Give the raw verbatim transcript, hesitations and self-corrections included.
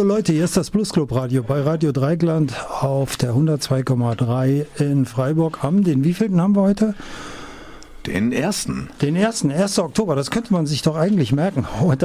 Leute, hier ist das Blues Club Radio bei Radio Dreigland auf der hundertzwei Komma drei in Freiburg am, den wievielten haben wir heute? Den ersten. Den ersten, ersten Oktober, das könnte man sich doch eigentlich merken. Heute